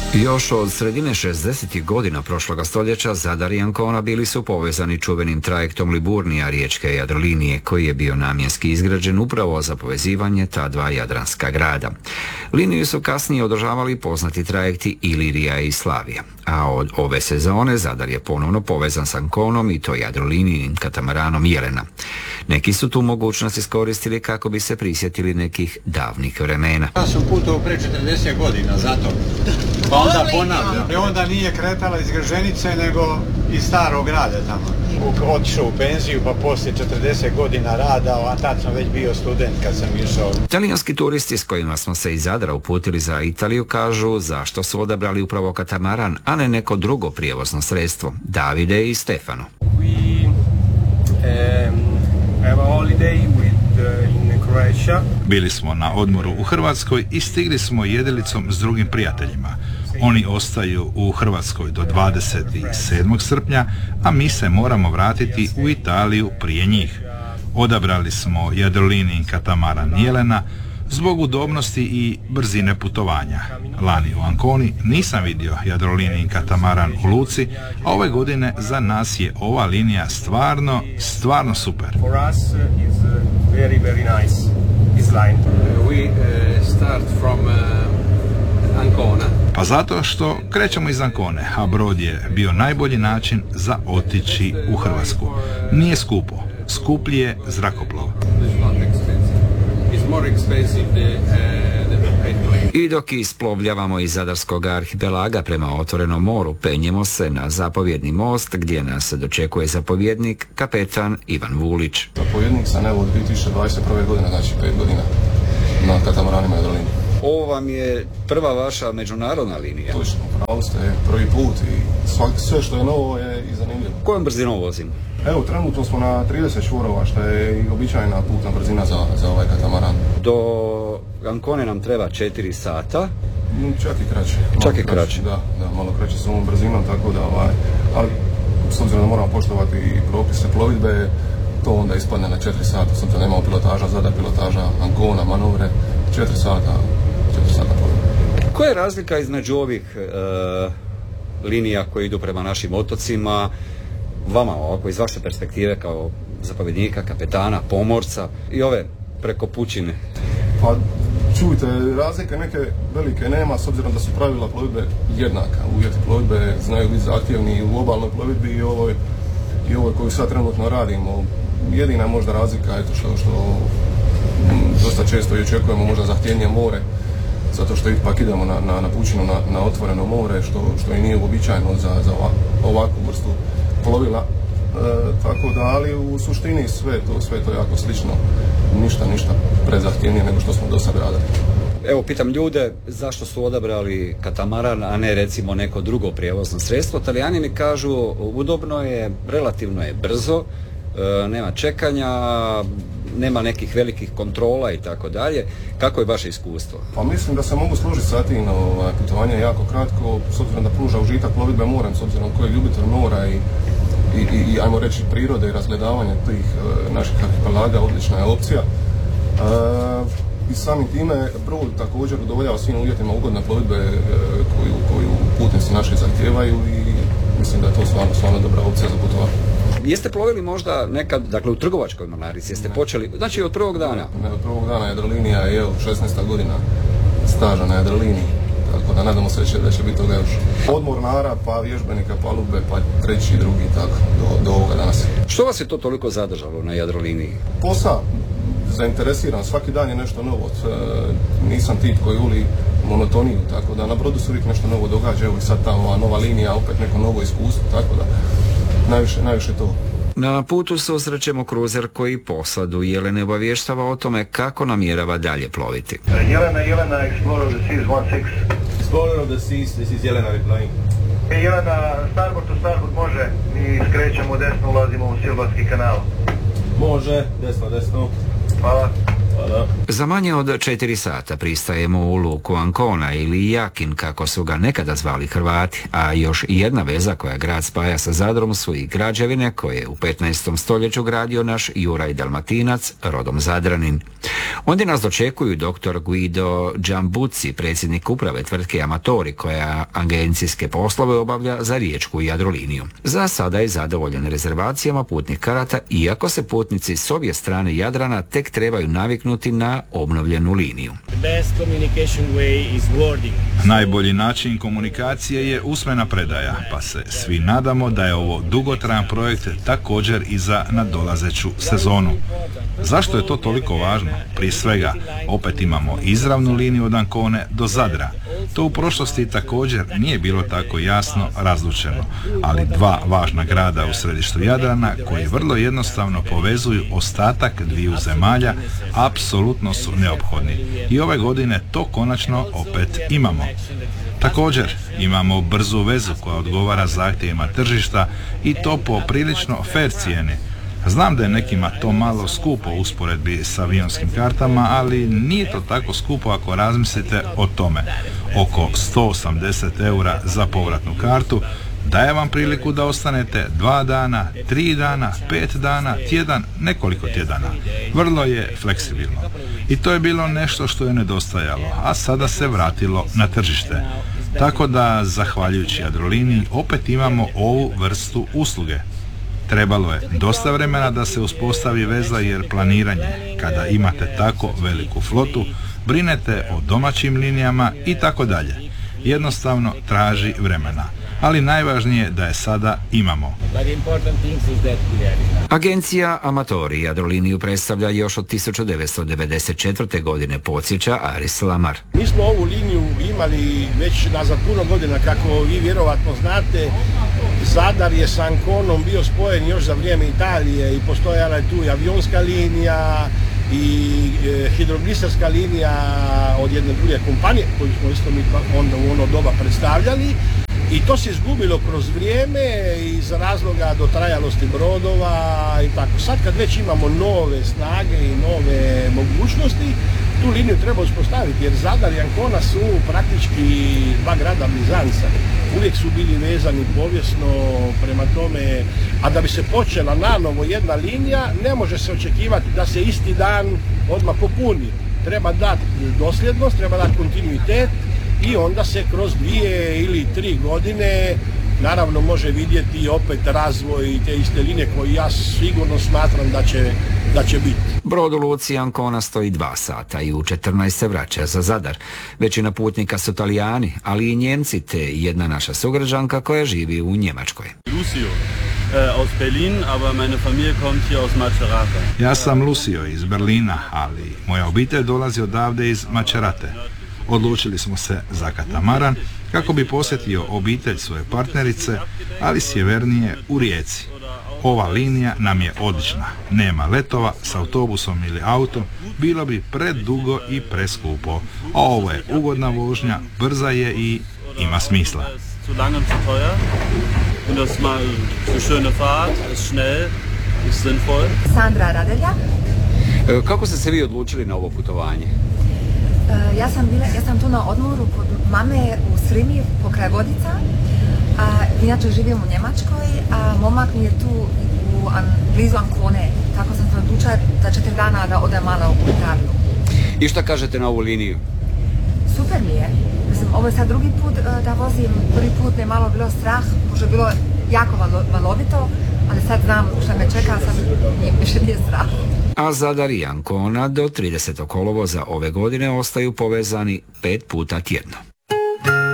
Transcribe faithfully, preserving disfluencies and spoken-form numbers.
Još od sredine šezdesetih godina prošloga stoljeća Zadar i Ancona bili su povezani čuvenim trajektom Liburnija riječke Jadrolinije, koji je bio namjenski izgrađen upravo za povezivanje ta dva jadranska grada. Liniju su kasnije održavali poznati trajekti Ilirija i Slavija, a od ove sezone Zadar je ponovno povezan s Anconom i to Jadrolinijim katamaranom Jelena. Neki su tu mogućnost iskoristili kako bi se prisjetili nekih davnih vremena. Ja sam putovao pre četrdeset godina, zato. Pa onda ponavljam. I onda nije kretala iz Grženice, nego iz starog grada tamo. Otišao u penziju, pa poslije četrdeset godina rada, a tad sam već bio student kad sam išao. Italijanski turisti s kojima smo se iz Zadra uputili za Italiju kažu zašto su odabrali upravo katamaran, a ne neko drugo prijevozno sredstvo. Davide i Stefano. We um, have a holiday with uh, in Croatia. Bili smo na odmoru u Hrvatskoj i stigli smo jedilicom s drugim prijateljima. Oni ostaju u Hrvatskoj do dvadeset sedmog srpnja, a mi se moramo vratiti u Italiju prije njih. Odabrali smo Jadrolinijin katamaran Jelena zbog udobnosti i brzine putovanja. Lani u Anconi nisam vidio Jadrolinijin katamaran u luci, a ove godine za nas je ova linija stvarno, stvarno super. For us is very very nice this line. We uh, start from uh, Ancona. Pa zato što krećemo iz Ancone, a brod je bio najbolji način za otići u Hrvatsku. Nije skupo, skuplji je zrakoplov. I dok isplovljavamo iz Zadarskog arhipelaga prema otvorenom moru, penjemo se na zapovjedni most gdje nas dočekuje zapovjednik kapetan Ivan Vulić. Zapovjednik sam evo od dvije tisuće dvadeset prve. godine, znači pet godina na katamaranima Jadrolinije. Ovo vam je prva vaša međunarodna linija? Točno, pravo ste, prvi put i svak, sve što je novo je i zanimljivo. Kojom brzinom vozimo? Evo, trenutno smo na trideset čvorova, što je i običajna putna brzina za, za ovaj katamaran. Do Ancone nam treba četiri sata. Čak i kraće. Čak i kraće. Da, da, malo kraće s ovom brzinom, tako da, ovaj, ali s obzirom da moramo poštovati i propise plovidbe, to onda ispadne na četiri sata, s obzirom da nemamo pilotaža, Zadar pilotaža, Ancona, manovre, četiri sata, četiri sata plovidbe. Koja je razlika između ovih e, linija koje idu prema našim otocima, vama ovako iz vaše perspektive kao zapovjednika, kapetana, pomorca i ove preko pučine? Pa čujte, razlike neke velike nema, s obzirom da su pravila plovidbe jednaka. Uvjeti plovidbe znaju biti zahtjevni i u obalnoj plovidbi i ovoj, i ovoj koju sad trenutno radimo. Jedina možda razlika je to što, što m, dosta često i očekujemo možda zahtjevnije more, zato što ipak idemo na, na, na pučinu, na, na otvoreno more, što, što i nije uobičajeno za, za ovakvu vrstu plovila. E, tako da, ali u suštini sve to, sve to jako slično, ništa, ništa prezahtjevnije nego što smo do sad radili. Evo, pitam ljude zašto su odabrali katamaran, a ne recimo neko drugo prijevozno sredstvo. Talijani mi kažu udobno je, relativno je brzo, e, nema čekanja, nema nekih velikih kontrola i tako dalje. Kako je vaše iskustvo? Pa mislim da se mogu složiti sa tim, ovaj, putovanje je jako kratko, s obzirom da pruža užitak plovidbe morem, s obzirom koji je ljubitelj mora i I, i, i ajmo reći prirode i razgledavanje tih e, naših arhipelaga, odlična je opcija. E, I samim time brod također udovoljava svim uvjetima ugodne plovidbe e, koju, koju putnici naši zahtijevaju i mislim da je to stvarno, stvarno dobra opcija za putovanje. Jeste plovili možda nekad, dakle u trgovačkoj mornarici, jeste ne. počeli, znači od prvog dana? Ne, ne od prvog dana. Jadrolinija je evo šesnaesta godina staža na Jadroliniji. Tako da nadamo se da će, da će biti toga još. Od mornara, pa vježbenika, palube, pa treći, drugi, tako, do, do ovoga danas. Što vas je to toliko zadržalo na Jadroliniji? Posao, zainteresiran, svaki dan je nešto novo. E, nisam tip koji voli monotoniju, tako da na brodu se uvijek nešto novo događa. Evo i sad ta ova nova linija, opet neko novo iskustvo, tako da najviše, najviše to. Na putu susrećemo kruzer koji posadu Jelene obavještava o tome kako namjerava dalje ploviti. Jelena, Jelena, Explorer of the Seas one six. Explorer of the Seas, this is Jelena replying. E, Jelena, starboard to starboard može, mi skrećemo desno, ulazimo u Silvarski kanal. Može, desno, desno. Hvala. Hvala. Za manje od četiri sata pristajemo u luku Ancona ili Jakin, kako su ga nekada zvali Hrvati, a još jedna veza koja grad spaja sa Zadrom su i građevine koje je u petnaestom stoljeću gradio naš Juraj Dalmatinac, rodom Zadranin. Ondje nas dočekuju doktor Guido Giambucci, predsjednik uprave tvrtke Amatori, koja agencijske poslove obavlja za riječku Jadroliniju. Za sada je zadovoljan rezervacijama putnih karata, iako se putnici s obje strane Jadrana tek trebaju naviknuti na obnovljenu liniju. Najbolji način komunikacije je usmena predaja, pa se svi nadamo da je ovo dugotrajan projekt također i za nadolazeću sezonu. Zašto je to toliko važno? Prije svega, opet imamo izravnu liniju od Ancone do Zadra. To u prošlosti također nije bilo tako jasno razlučeno, ali dva važna grada u središtu Jadrana koji vrlo jednostavno povezuju ostatak dviju zemalja apsolutno su neophodni. I ove godine to konačno opet imamo. Također imamo brzu vezu koja odgovara zahtjevima tržišta i to po prilično fair cijeni. Znam da je nekima to malo skupo u usporedbi s avionskim kartama, ali nije to tako skupo ako razmislite o tome. Oko sto osamdeset eura za povratnu kartu daje vam priliku da ostanete dva dana, tri dana, pet dana, tjedan, nekoliko tjedana. Vrlo je fleksibilno. I to je bilo nešto što je nedostajalo, a sada se vratilo na tržište. Tako da, zahvaljujući Jadroliniji, opet imamo ovu vrstu usluge. Trebalo je dosta vremena da se uspostavi veza, jer planiranje, kada imate tako veliku flotu, brinete o domaćim linijama i tako dalje. Jednostavno traži vremena, ali najvažnije da je sada imamo. Agencija Amatori Jadroliniju predstavlja još od tisuću devetsto devedeset četvrte. godine, podsjeća Aris Lamar. Mi smo ovu liniju imali već nazad puno godina, kako vi vjerovatno znate. Zadar je s Anconom bio spojen još za vrijeme Italije i postojala je tu i avionska linija i e, hidrogliserska linija od jedne druge kompanije koju smo isto mi onda u ono doba predstavljali. I to se izgubilo kroz vrijeme iz razloga dotrajalosti brodova i tako. Sad kad već imamo nove snage i nove mogućnosti, tu liniju treba uspostaviti, jer Zadar i Ancona su praktički dva grada blizanca. Uvijek su bili vezani povijesno prema tome, a da bi se počela nanovo jedna linija, ne može se očekivati da se isti dan odmah popuni. Treba dati dosljednost, treba dati kontinuitet, i onda se kroz dvije ili tri godine naravno može vidjeti opet razvoj te iste linije koji ja sigurno smatram da će, da će biti. Brod u luci Ancona stoji dva sata i u četrnaest se vraća za Zadar. Većina putnika su Talijani, ali i Njemci, te jedna naša sugrađanka koja živi u Njemačkoj. Lucio, aus Berlin, aber meine Familie kommt hier aus Macerata. Ja sam Lucio iz Berlina, ali moja obitelj dolazi odavde iz Macerate. Odlučili smo se za katamaran kako bi posjetio obitelj svoje partnerice, ali sjevernije u Rijeci. Ova linija nam je odlična. Nema letova s autobusom ili autom, bilo bi predugo i preskupo. A ovo je ugodna vožnja, brza je i ima smisla. Sandra Radelja. Kako ste se vi odlučili na ovo putovanje? Ja sam, bila, ja sam tu na odmoru kod mame u Srimi pokraj Vodica, a inače živim u Njemačkoj, a momak mi je tu u an, blizu Ancone, tako sam se odlučila za četiri dana da odem malo u Italiju. I šta kažete na ovu liniju? Super mi je. Mislim, ovo je sad drugi put da vozim, prvi put mi je malo bilo strah, možda je bilo jako valo, valovito, ali sad znam šta me čeka, sad nije, više nije strah. A Zadar i Ancona do tridesetog kolovoza ove godine ostaju povezani pet puta tjedno.